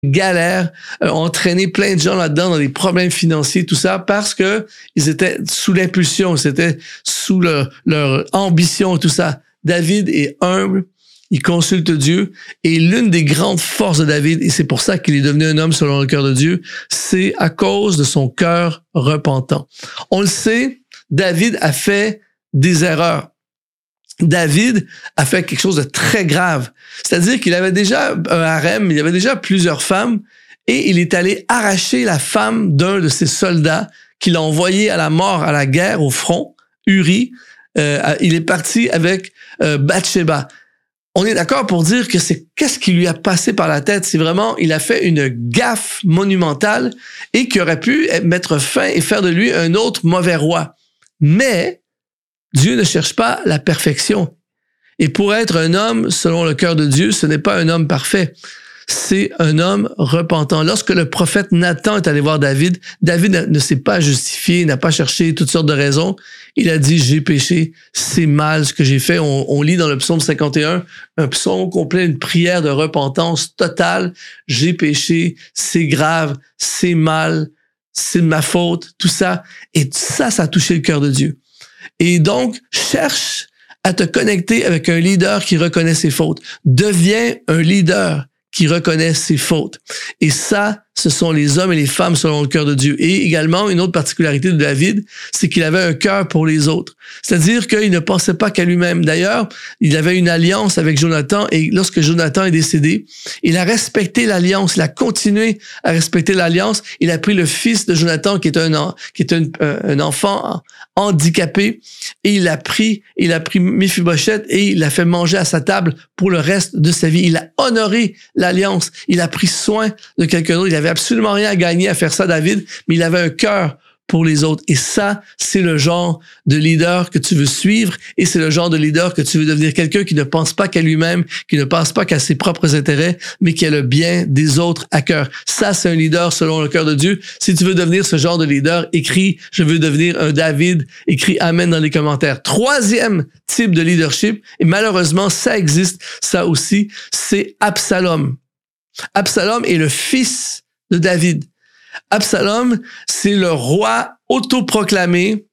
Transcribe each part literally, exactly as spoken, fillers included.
galères, euh, ont entraîné plein de gens là-dedans dans des problèmes financiers, tout ça, parce que ils étaient sous l'impulsion, c'était sous leur, leur ambition, tout ça. David est humble, il consulte Dieu, et l'une des grandes forces de David, et c'est pour ça qu'il est devenu un homme selon le cœur de Dieu, c'est à cause de son cœur repentant. On le sait, David a fait des erreurs. David a fait quelque chose de très grave. C'est-à-dire qu'il avait déjà un harem, il avait déjà plusieurs femmes, et il est allé arracher la femme d'un de ses soldats qu'il a envoyé à la mort, à la guerre, au front, Uri. Euh, il est parti avec euh, Bathsheba. On est d'accord pour dire que c'est qu'est-ce qui lui a passé par la tête. C'est vraiment, il a fait une gaffe monumentale et qui aurait pu mettre fin et faire de lui un autre mauvais roi. Mais Dieu ne cherche pas la perfection. Et pour être un homme selon le cœur de Dieu, ce n'est pas un homme parfait. C'est un homme repentant. Lorsque le prophète Nathan est allé voir David, David ne s'est pas justifié, n'a pas cherché toutes sortes de raisons. Il a dit, j'ai péché, c'est mal ce que j'ai fait. On, on lit dans le psaume cinquante et un, un psaume complet, une prière de repentance totale. J'ai péché, c'est grave, c'est mal, c'est de ma faute, tout ça. Et ça, ça a touché le cœur de Dieu. Et donc, cherche à te connecter avec un leader qui reconnaît ses fautes. Deviens un leader qui reconnaît ses fautes. Et ça, ce sont les hommes et les femmes selon le cœur de Dieu. Et également, une autre particularité de David, c'est qu'il avait un cœur pour les autres. C'est-à-dire qu'il ne pensait pas qu'à lui-même. D'ailleurs, il avait une alliance avec Jonathan, et lorsque Jonathan est décédé, il a respecté l'alliance, il a continué à respecter l'alliance. Il a pris le fils de Jonathan, qui est un, qui est un, un enfant handicapé, et il a pris, il a pris Méphibosheth et il l'a fait manger à sa table pour le reste de sa vie. Il a honoré l'alliance. Il a pris soin de quelqu'un d'autre. Il avait absolument rien à gagner à faire ça, David, mais il avait un cœur pour les autres. Et ça, c'est le genre de leader que tu veux suivre, et c'est le genre de leader que tu veux devenir, quelqu'un qui ne pense pas qu'à lui-même, qui ne pense pas qu'à ses propres intérêts, mais qui a le bien des autres à cœur. Ça, c'est un leader selon le cœur de Dieu. Si tu veux devenir ce genre de leader, écris « Je veux devenir un David », écris « Amen » dans les commentaires. Troisième type de leadership, et malheureusement, ça existe, ça aussi, c'est Absalom. Absalom est le fils de David. Absalom, c'est le roi autoproclamé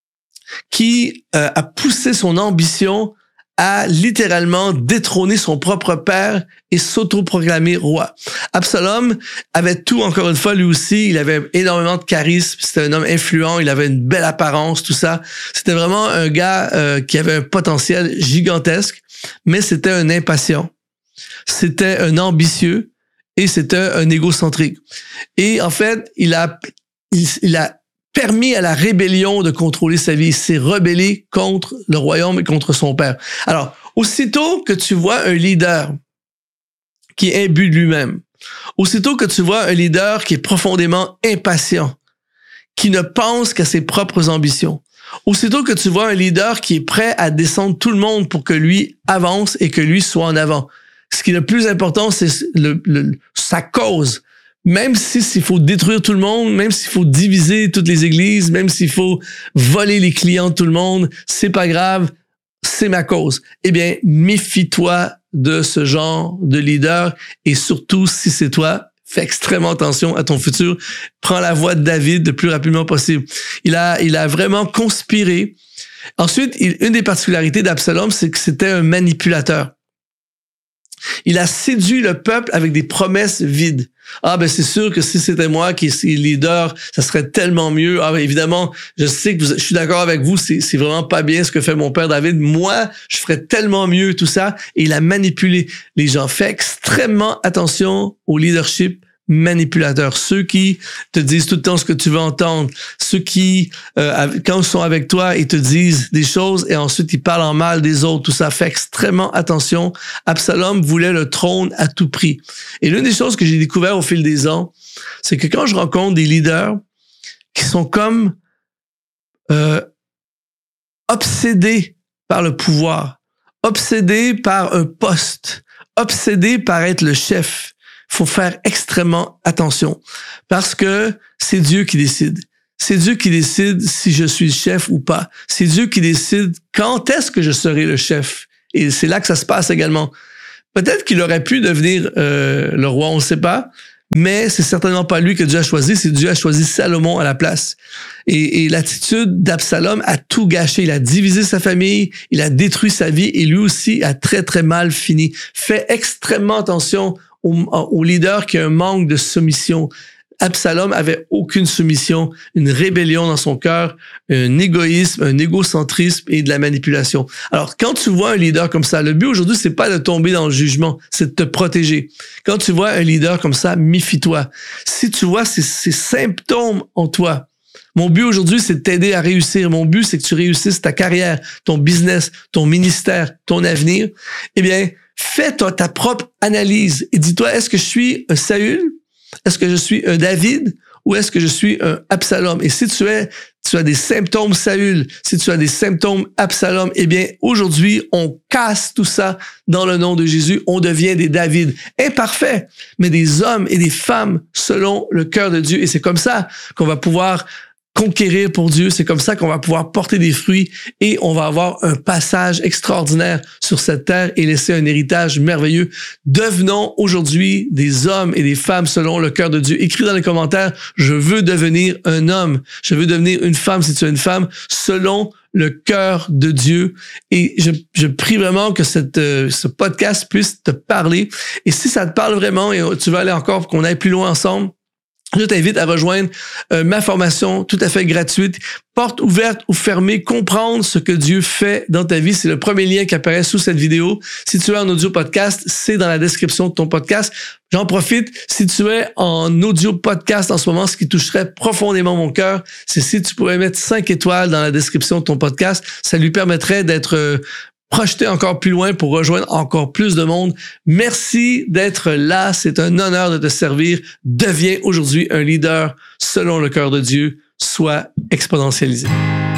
qui euh, a poussé son ambition à littéralement détrôner son propre père et s'autoproclamer roi. Absalom avait tout, encore une fois, lui aussi. Il avait énormément de charisme. C'était un homme influent. Il avait une belle apparence, tout ça. C'était vraiment un gars euh, qui avait un potentiel gigantesque, mais c'était un impatient. C'était un ambitieux. Et c'était un égocentrique. Et en fait, il a, il, il a permis à la rébellion de contrôler sa vie. Il s'est rebellé contre le royaume et contre son père. Alors, aussitôt que tu vois un leader qui est imbu de lui-même, aussitôt que tu vois un leader qui est profondément impatient, qui ne pense qu'à ses propres ambitions, aussitôt que tu vois un leader qui est prêt à descendre tout le monde pour que lui avance et que lui soit en avant, ce qui est le plus important, c'est le, le, sa cause. Même si s'il faut détruire tout le monde, même s'il faut diviser toutes les églises, même s'il faut voler les clients de tout le monde, c'est pas grave, c'est ma cause. Eh bien, méfie-toi de ce genre de leader, et surtout, si c'est toi, fais extrêmement attention à ton futur. Prends la voie de David le plus rapidement possible. Il a, il a vraiment conspiré. Ensuite, il, une des particularités d'Absalom, c'est que c'était un manipulateur. Il a séduit le peuple avec des promesses vides. Ah, ben, c'est sûr que si c'était moi qui est leader, ça serait tellement mieux. Ah, ben, évidemment, je sais que vous, je suis d'accord avec vous, c'est, c'est vraiment pas bien ce que fait mon père David. Moi, je ferais tellement mieux, tout ça. Et il a manipulé les gens. Fais extrêmement attention au leadership manipulateur. Ceux qui te disent tout le temps ce que tu veux entendre. Ceux qui, euh, quand ils sont avec toi, ils te disent des choses et ensuite ils parlent en mal des autres. Tout ça, fait extrêmement attention. Absalom voulait le trône à tout prix. Et l'une des choses que j'ai découvert au fil des ans, c'est que quand je rencontre des leaders qui sont comme euh, obsédés par le pouvoir, obsédés par un poste, obsédés par être le chef, faut faire extrêmement attention parce que c'est Dieu qui décide. C'est Dieu qui décide si je suis le chef ou pas. C'est Dieu qui décide quand est-ce que je serai le chef. Et c'est là que ça se passe également. Peut-être qu'il aurait pu devenir euh, le roi, on ne sait pas, mais c'est certainement pas lui que Dieu a choisi, c'est Dieu a choisi Salomon à la place. Et, et l'attitude d'Absalom a tout gâché. Il a divisé sa famille, il a détruit sa vie et lui aussi a très, très mal fini. Fais extrêmement attention au, au leader qui a un manque de soumission. Absalom avait aucune soumission, une rébellion dans son cœur, un égoïsme, un égocentrisme et de la manipulation. Alors, quand tu vois un leader comme ça, le but aujourd'hui, c'est pas de tomber dans le jugement, c'est de te protéger. Quand tu vois un leader comme ça, méfie-toi. Si tu vois ces, ces symptômes en toi, mon but aujourd'hui, c'est de t'aider à réussir. Mon but, c'est que tu réussisses ta carrière, ton business, ton ministère, ton avenir. Eh bien, fais toi ta propre analyse et dis-toi, est-ce que je suis un Saül? Est-ce que je suis un David ou est-ce que je suis un Absalom? Et si tu es, tu as des symptômes Saül, si tu as des symptômes Absalom, eh bien, aujourd'hui, on casse tout ça dans le nom de Jésus. On devient des David. Imparfaits, mais des hommes et des femmes selon le cœur de Dieu. Et c'est comme ça qu'on va pouvoir conquérir pour Dieu. C'est comme ça qu'on va pouvoir porter des fruits et on va avoir un passage extraordinaire sur cette terre et laisser un héritage merveilleux. Devenons aujourd'hui des hommes et des femmes selon le cœur de Dieu. Écris dans les commentaires, je veux devenir un homme. Je veux devenir une femme si tu es une femme selon le cœur de Dieu. Et je, je prie vraiment que cette, euh, ce podcast puisse te parler. Et si ça te parle vraiment et tu veux aller encore pour qu'on aille plus loin ensemble, je t'invite à rejoindre euh, ma formation tout à fait gratuite, porte ouverte ou fermée, comprendre ce que Dieu fait dans ta vie. C'est le premier lien qui apparaît sous cette vidéo. Si tu es en audio podcast, c'est dans la description de ton podcast. J'en profite. Si tu es en audio podcast en ce moment, ce qui toucherait profondément mon cœur, c'est si tu pourrais mettre cinq étoiles dans la description de ton podcast. Ça lui permettrait d'être euh, projeter encore plus loin pour rejoindre encore plus de monde. Merci d'être là. C'est un honneur de te servir. Deviens aujourd'hui un leader selon le cœur de Dieu. Sois exponentialisé.